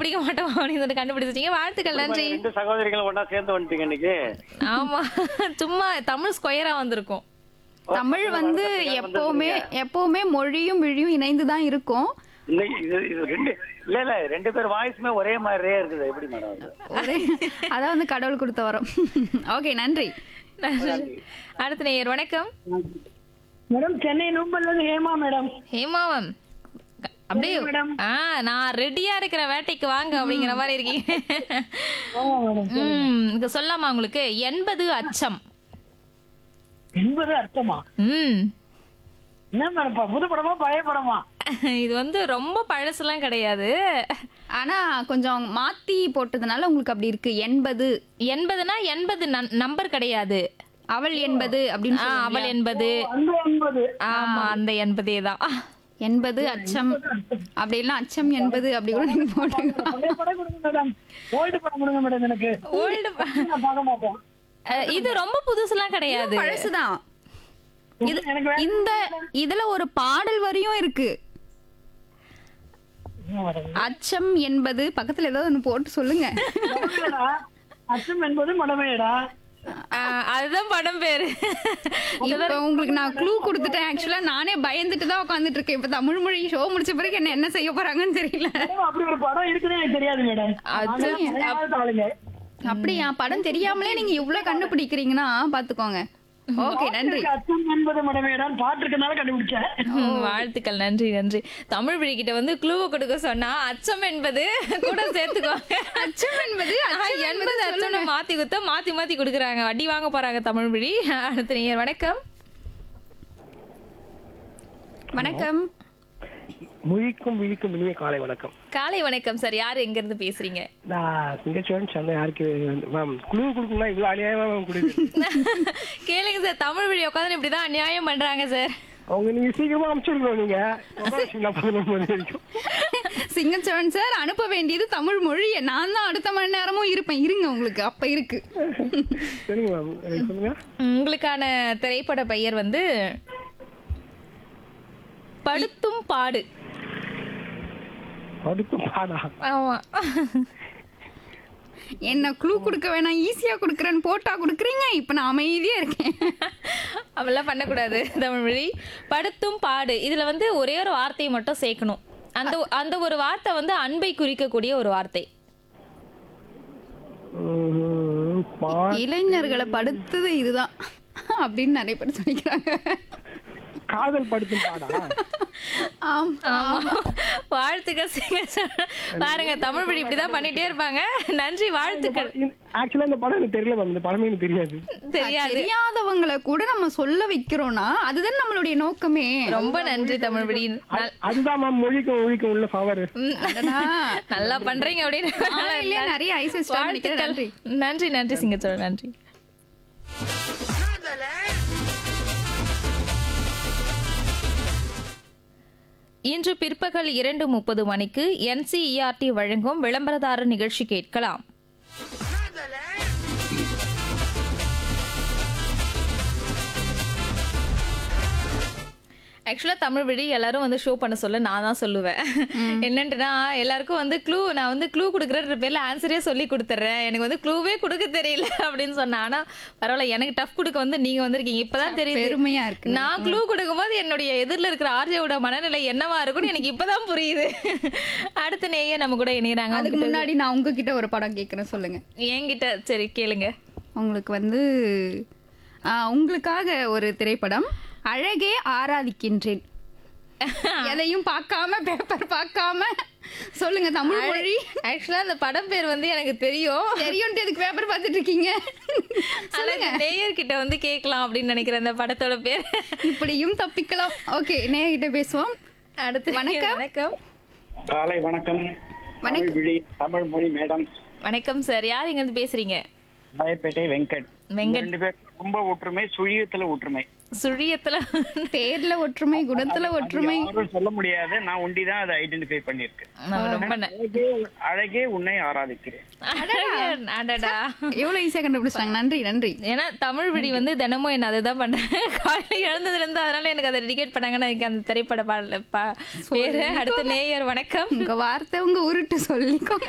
கண்டுபிடிக்க மாட்டோம் அப்படின்னு சொல்லி கண்டுபிடிச்சிட்டீங்க. வாழ்த்துக்கள், நன்றி. ரெண்டு சகோதரிகள் ஒண்ணா சேர்ந்து வந்துட்டீங்க இன்னைக்கு. ஆமா, சும்மா தமிழ் ஸ்கொயரா வந்திருக்கும். தமிழ் வந்து எப்பவுமே எப்பவுமே மொழியும் விழியும் இணைந்து தான் இருக்கும். இன்னைக்கு இது ரெண்டு இல்ல ரெண்டு பேர் வாய்ஸுமே ஒரே மாதிரியே இருக்குது. எப்படி மேடம் அது? ஒரே அதான் வந்து கடவுள் கொடுத்த வரம். ஓகே, நன்றி. அடுத்த நேயர், வணக்கம். மேடம் சென்னை நூம்பல்ல இருந்து ஹேமா மேடம். ஹேமாவம் அப்படியே நான் ரெடியா இருக்கிற வேட்டைக்கு வாங்க அப்படிங்கிற மாதிரி இருக்கீங்க. இங்க சொல்லாமா உங்களுக்கு? 80 அச்சம். 80 அர்த்தமா? என்ன மேடம், புது படமா பழைய படமா? இது வந்து ரொம்ப பழசுலாம் கிடையாது. ஆனா கொஞ்சம் மாத்தி போட்டதுனால உங்களுக்கு அப்படி இருக்கு. 80 80னா 80 நம்பர் கிடையாது. அவள் 80 அப்படின்னு அவள் 80. அந்த 80. ஆமா, அந்த 80 தான். 80 அச்சம் அப்படி எல்லாம் அச்சம் 80 அப்படி கூட நீங்க போடுங்க. பழைய படம் கொடுங்க மேடம். ஓல்டு படம் கொடுங்க மேடம் எனக்கு. ஓல்டு நான் பார்க்க மாட்டேன். இது ரொம்ப புதுசுலாம் கிடையாது. பழசுதான். எனக்கு வேற இந்த இதுல ஒரு பாடல் வரியும் இருக்கு. அச்சம் 80 பக்கத்துல ஏதாவது ஒண்ணு போட்டு சொல்லுங்க. மடமையடா. அச்சம் என்பது மடமையடா. அதுதான் படம் பேரு. இப்ப உங்களுக்கு நான் க்ளூ கொடுத்துட்டேன். ஆக்சுவலா நானே பயந்துட்டு தான் உட்காந்துட்டு இருக்கேன். இப்ப தமிழ் மொழி ஷோ முடிச்ச பிறகு என்ன செய்ய போறாங்கன்னு தெரியல. மேடம், அப்படி ஒரு படம் இருக்குன்னு எனக்கு தெரியாது மேடம். ஆளுங்க. அப்படியா? படம் தெரியாமலே நீங்க இவ்வளவு கண்டுபிடிக்கிறீங்கன்னா பாத்துக்கோங்க. ஓகே, நன்றி. அச்சம் என்பது மடமையடான்னு பாட்டு இருக்கனால கண்டுபிடிச்சேன். வாழ்த்துக்கள், நன்றி நன்றி. தமிழ் விழிக்கிட்ட வந்து க்ளூவை கொடுக்க சொன்னா அச்சம் என்பது கூட சேர்த்துக்கோங்க. அச்சம் என்பது 80 அச்சம் மாத்தி குத்த மாத்தி மாத்தி கொடுக்குறாங்க. வட்டி வாங்க போறாங்க தமிழ் விழி. அடுத்த நேயர், வணக்கம். வணக்கம். மொழிக்கும் விழிக்கும் இனிய காலை வணக்கம். காலை வணக்கம் சார். யாரு எங்க இருந்து பேசுறீங்க? நான் சிங்கச்சோன் சொன்னேன். யாருக்கு மேம் குழு கொடுக்கணும்னா இவ்வளவு அநியாயமா மேம் கொடுக்குது? கேளுங்க சார், தமிழ் விழி உட்காந்து இப்படிதான் அநியாயம் பண்றாங்க சார். அவங்க நீங்க சீக்கிரமா அனுப்பிச்சிருக்கோம். நீங்க 11 மணி வரைக்கும். சிங்கச்சவன் சார் அனுப்ப வேண்டியது தமிழ் மொழியை. நான் தான் அடுத்த மணி நேரமும் இருப்பேன். இருங்க, உங்களுக்கு அப்ப இருக்கு. சரிங்க மேம், சொல்லுங்க. உங்களுக்கான திரைப்பட பெயர் வந்து படுத்தும் பாடு. படுத்தும் பாடா? ஆமா. என்ன க்ளூ கொடுக்க வேணாம், ஈஸியா கொடுக்குறேன்னு போட்டா கொடுக்குறீங்க. இப்ப நான் அமைதியா இருக்கேன். அவெல்லாம் பண்ணக்கூடாது. தமிழ் மொழி படுத்தும் பாடு. இதுல வந்து ஒரே ஒரு வார்த்தையை மட்டும் சேர்க்கணும். அந்த ஒரு வார்த்தை வந்து அன்பை குறிக்கக்கூடிய ஒரு வார்த்தை. இளைஞர்களை படுத்தது இதுதான் அப்படின்னு நிறைய பேர் சொல்லிக்கிறாங்க. காதல் படுத்தும் பாடா? வாழ்த்துக்கள் பாருங்க, தமிழ் மொழி இப்படிதான் பண்ணிட்டே இருப்பாங்க. நன்றி, வாழ்த்துக்கள். ஆக்சுவலா இந்த படம் எனக்கு தெரியல மேம். இந்த படமே எனக்கு தெரியாது. தெரியாதவங்களை கூட நம்ம சொல்ல வைக்கிறோம்னா அதுதான் நம்மளுடைய நோக்கமே. ரொம்ப நன்றி தமிழ் மொழி. அதுதான் மேம் மொழிக்கும் ஒழிக்கும் உள்ள பவர். நல்லா பண்றீங்க அப்படின்னு நிறைய ஐசஸ். நன்றி நன்றி நன்றி சிங்கச்சோழ, நன்றி. இன்று பிற்பகல் 2:30 மணிக்கு NCERT வழங்கும் விளம்பரதாரர் நிகழ்ச்சி கேட்கலாம். ஆக்சுவலா தமிழ் வழி எல்லாரும் வந்து ஷோ பண்ண சொல்ல நான் தான் சொல்லுவேன். என்னன்ட்டுனா எல்லாருக்கும் வந்து நான் வந்து க்ளூ கொடுக்குற பேர்ல ஆன்சரே சொல்லி கொடுத்துட்றேன். எனக்கு வந்து க்ளூவே கொடுக்க தெரியல அப்படின்னு சொன்னேன். ஆனா பரவாயில்ல, எனக்கு டஃப் கொடுக்க வந்து நீங்க வந்திருக்கீங்க. இப்பதான் தெரியுது, பெருமையா இருக்கு. நான் க்ளூ கொடுக்கும் போது என்னுடைய எதிரில் இருக்கிற ஆர்ஜியோட மனநிலை என்னவா இருக்கும்னு எனக்கு இப்பதான் புரியுது. அடுத்த நேயே நம்ம கூட இணையறாங்க. அதுக்கு முன்னாடி நான் உங்ககிட்ட ஒரு படம் கேட்கறேன், சொல்லுங்க. என்கிட்ட சரி கேளுங்க. உங்களுக்கு வந்து உங்களுக்காக ஒரு திரைப்படம், அழகே ஆராதிக்கின்றேன். எதையும் பார்க்காம பேப்பர் பார்க்காம சொல்லுங்க தமிழ் மொழி. ஆக்சுவலா அந்த படம் பேர் வந்து எனக்கு தெரியும். எதுக்கு பேப்பர் பார்த்துட்டு இருக்கீங்க? நேயர்கிட்ட வந்து கேட்கலாம் அப்படின்னு நினைக்கிறேன் அந்த படத்தோட பேர். இப்படியும் தப்பிக்கலாம். ஓகே, நேயர்கிட்ட பேசுவோம். அடுத்து வணக்கம். வணக்கம். காலை வணக்கம். தமிழ் மொழி மேடம். வணக்கம் சார். யார் எங்க இருந்து பேசுறீங்க? ராயப்பேட்டை வெங்கட். ரெண்டு பேர் ரொம்ப ஒற்றுமை, சுழியத்துல ஒற்றுமை. சுழியத்துல பேர்ல ஒற்றுமை, குணத்துல ஒற்றுமை சொல்ல முடியாது. நான் ஒண்டிதான் அதை ஐடென்டிஃபை பண்ணிருக்கேன். அழகே உன்னை ஆராதிக்கிறேன். எவ்வளவு ஈஸியா கண்டுபிடிச்சாங்க. நன்றி நன்றி. ஏன்னா தமிழ் விடி வந்து தினமும் என்ன அதுதான் பண்றேன். காலையில எழுந்ததுல இருந்து அதனால எனக்கு அதை டெடிகேட் பண்ணாங்கன்னா எனக்கு அந்த திரைப்பட பாடல பேரு. அடுத்த நேயர், வணக்கம். உங்க வார்த்தை உங்க உருட்டு சொல்லிக்கோங்க.